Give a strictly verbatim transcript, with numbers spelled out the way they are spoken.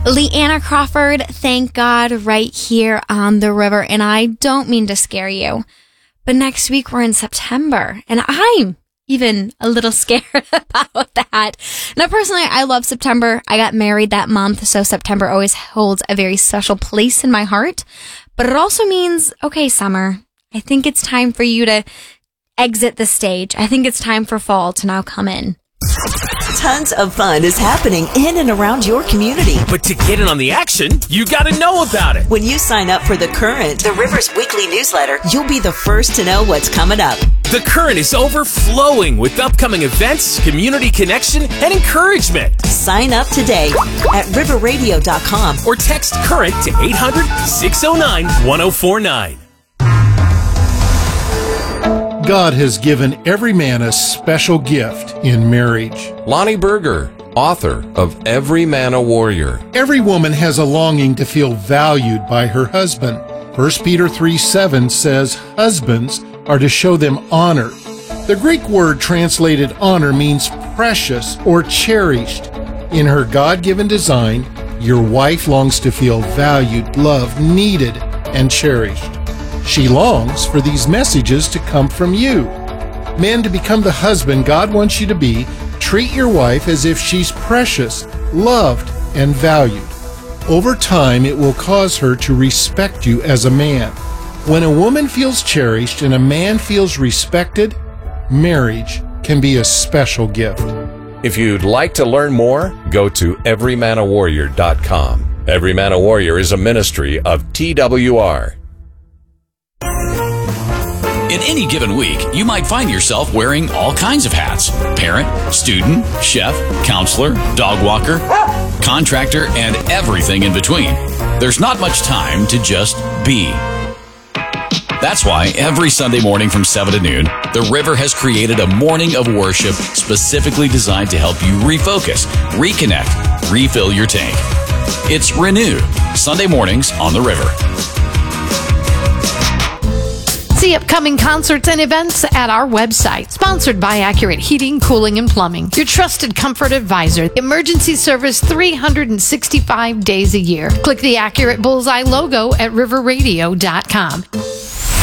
Leanna Crawford, thank God, right here on the river. And I don't mean to scare you, but next week we're in September, and I'm even a little scared about that. Now, personally, I love September. I got married that month, so September always holds a very special place in my heart. But it also means, okay, summer, I think it's time for you to exit the stage. I think it's time for fall to now come in. Tons of fun is happening in and around your community. But to get in on the action, you gotta know about it. When you sign up for The Current, the River's weekly newsletter, you'll be the first to know what's coming up. The Current is overflowing with upcoming events, community connection, and encouragement. Sign up today at river radio dot com or text CURRENT to eight hundred, six oh nine, one oh four nine. God has given every man a special gift in marriage. Lonnie Berger, author of Every Man a Warrior. Every woman has a longing to feel valued by her husband. First Peter three seven says, husbands are to show them honor. The Greek word translated honor means precious or cherished. In her God-given design, your wife longs to feel valued, loved, needed, and cherished. She longs for these messages to come from you. Men, to become the husband God wants you to be, treat your wife as if she's precious, loved, and valued. Over time, it will cause her to respect you as a man. When a woman feels cherished and a man feels respected, marriage can be a special gift. If you'd like to learn more, go to every man a warrior dot com. Every Man a Warrior is a ministry of T W R. In any given week, you might find yourself wearing all kinds of hats. Parent, student, chef, counselor, dog walker, contractor, and everything in between. There's not much time to just be. That's why every Sunday morning from seven to noon, The River has created a morning of worship specifically designed to help you refocus, reconnect, refill your tank. It's Renew, Sunday mornings on The River. See upcoming concerts and events at our website. Sponsored by Accurate Heating, Cooling, and Plumbing. Your trusted comfort advisor. Emergency service three hundred sixty-five days a year. Click the Accurate Bullseye logo at river radio dot com.